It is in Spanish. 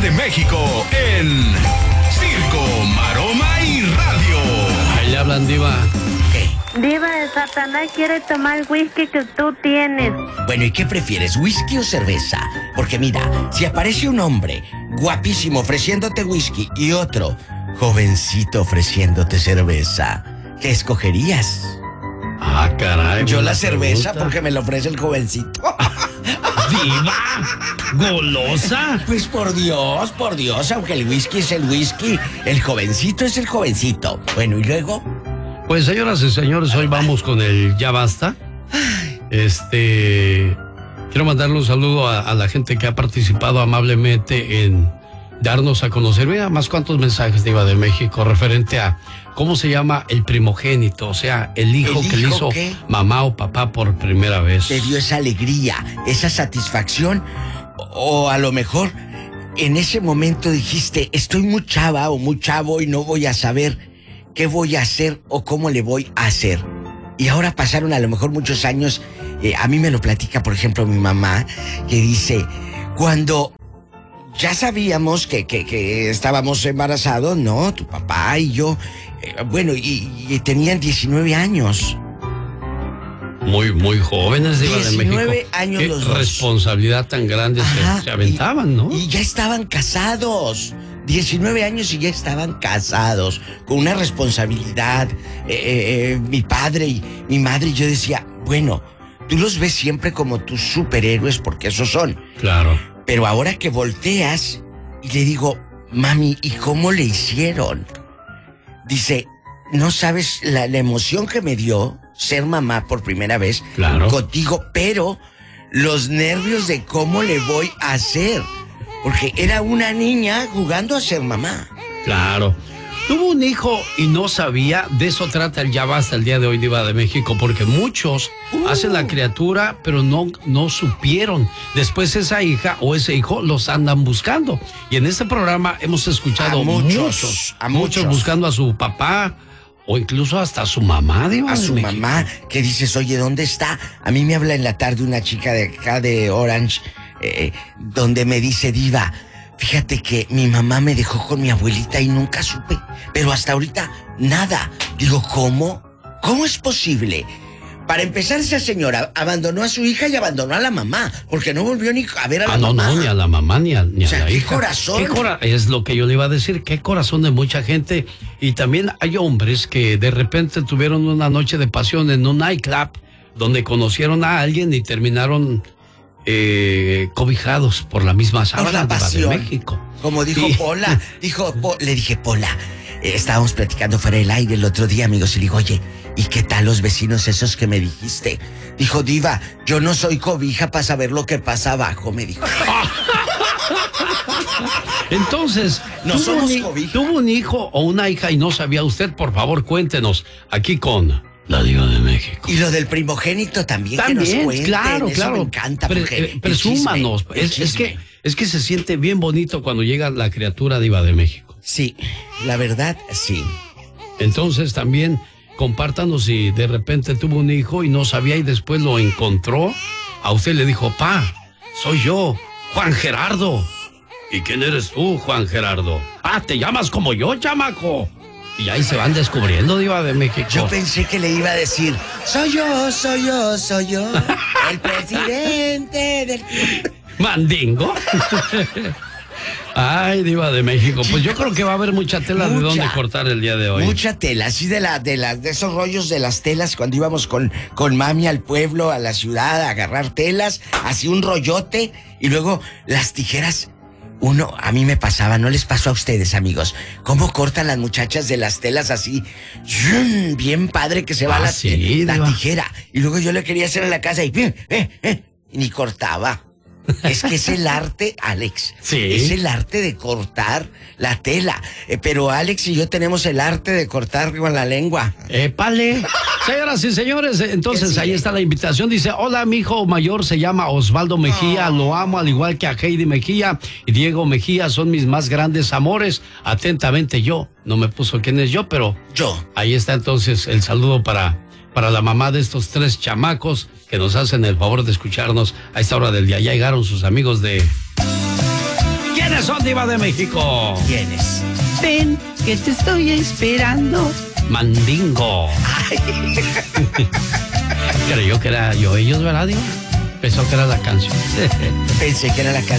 de México en Circo, Maroma y Radio. Ahí le hablan, Diva. ¿Qué? Diva, el Satanás quiere tomar el whisky que tú tienes. Bueno, ¿y qué prefieres, whisky o cerveza? Porque mira, si aparece un hombre guapísimo ofreciéndote whisky y otro jovencito ofreciéndote cerveza, ¿qué escogerías? Ah, caray. Yo la cerveza porque me la ofrece el jovencito. ¡Diva! ¿Golosa? Pues por Dios, aunque el whisky es el whisky, el jovencito es el jovencito. Bueno, ¿y luego? Pues, señoras y señores, hoy vamos con el Ya Basta. Quiero mandarle un saludo a la gente que ha participado amablemente en darnos a conocer. Mira, más cuántos mensajes de Diva de México referente a cómo se llama el primogénito, o sea, el hijo que le hizo ¿qué? Mamá o papá por primera vez. Te dio esa alegría, esa satisfacción, o a lo mejor en ese momento dijiste, estoy muy chava o muy chavo y no voy a saber qué voy a hacer o cómo le voy a hacer. Y ahora pasaron a lo mejor muchos años, a mí me lo platica, por ejemplo, mi mamá, que dice, cuando ya sabíamos que estábamos embarazados, ¿no? Tu papá y yo, y tenían 19 años. Muy jóvenes, Diva de México. 19 años ¿Qué los dos? Responsabilidad tan grande se aventaban, ¿no? Y ya estaban casados. 19 años y ya estaban casados, con una responsabilidad. Mi padre y mi madre, y yo decía, bueno, tú los ves siempre como tus superhéroes, porque esos son. Claro. Pero ahora que volteas y le digo, mami, ¿y cómo le hicieron? Dice, no sabes la emoción que me dio ser mamá por primera vez contigo, pero los nervios de cómo le voy a hacer. Porque era una niña jugando a ser mamá. Claro. Tuvo un hijo y no sabía. De eso trata el Ya Basta el día de hoy, Diva de México, porque muchos hacen la criatura, pero no supieron. Después esa hija o ese hijo los andan buscando. Y en este programa hemos escuchado a muchos buscando a su papá o incluso hasta a su mamá, Diva. A su mamá, que dices, oye, ¿dónde está? A mí me habla en la tarde una chica de acá de Orange, donde me dice, Diva, fíjate que mi mamá me dejó con mi abuelita y nunca supe, pero hasta ahorita nada. Digo, ¿cómo? ¿Cómo es posible? Para empezar, esa señora abandonó a su hija y abandonó a la mamá, porque no volvió ni a ver a la mamá. No, ni a la mamá ni a la ¿qué hija. Corazón? Es lo que yo le iba a decir, qué corazón de mucha gente. Y también hay hombres que de repente tuvieron una noche de pasión en un nightclub, donde conocieron a alguien y terminaron cobijados por la misma sábana de México. Como dijo Pola, le dije, Pola, estábamos platicando fuera del aire el otro día, amigos, y le digo, oye, ¿y qué tal los vecinos esos que me dijiste? Dijo, Diva, yo no soy cobija para saber lo que pasa abajo, me dijo. Entonces, no somos cobija. ¿Tuvo un hijo o una hija y no sabía usted? Por favor, cuéntenos, aquí con la Diva de México. Y lo del primogénito también que nos cuenten. Claro. Me encanta. Presúmanos. Es que se siente bien bonito cuando llega la criatura Diva de México. Sí, la verdad, sí. Entonces también compártanos si de repente tuvo un hijo y no sabía y después lo encontró. A usted le dijo, pa, soy yo, Juan Gerardo. ¿Y quién eres tú, Juan Gerardo? Ah, te llamas como yo, chamaco. Y ahí se van descubriendo, Diva de México. Yo pensé que le iba a decir, soy yo, el presidente del... ¿Mandingo? Ay, Diva de México, pues yo creo que va a haber mucha tela de dónde cortar el día de hoy. Mucha tela, así de esos rollos de las telas, cuando íbamos con mami al pueblo, a la ciudad, a agarrar telas, así un rollote, y luego las tijeras. A mí me pasaba, ¿no les pasó a ustedes, amigos? ¿Cómo cortan las muchachas de las telas así? Bien padre que se va la tijera. Y luego yo le quería hacer en la casa y ni cortaba. Es que es el arte, Alex. Sí. Es el arte de cortar la tela. Pero Alex y yo tenemos el arte de cortar con la lengua. ¡Épale! Señoras y señores, entonces ahí está la invitación. Dice, hola, mi hijo mayor se llama Osvaldo Mejía. Lo amo al igual que a Heidi Mejía y Diego Mejía. Son mis más grandes amores. Atentamente yo. No me puso quién es yo, pero... Yo. Ahí está entonces el saludo para la mamá de estos 3 chamacos que nos hacen el favor de escucharnos a esta hora del día. Ya llegaron sus amigos de ¿Quiénes son, Diva de México? ¿Quiénes? Ven, que te estoy esperando. Mandingo. Creyó que era yo ellos, ¿verdad, Diva? Pensó que era la canción. Pensé que era la canción.